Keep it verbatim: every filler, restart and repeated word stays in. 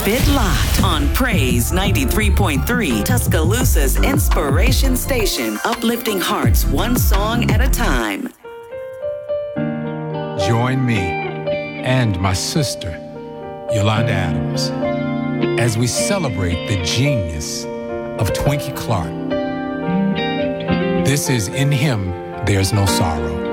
it locked on Praise ninety-three point three, Tuscaloosa's inspiration station, uplifting hearts one song at a time. Join me and my sister, Yolanda Adams, as we celebrate the genius of Twinkie Clark. This is In Him, There's No Sorrow.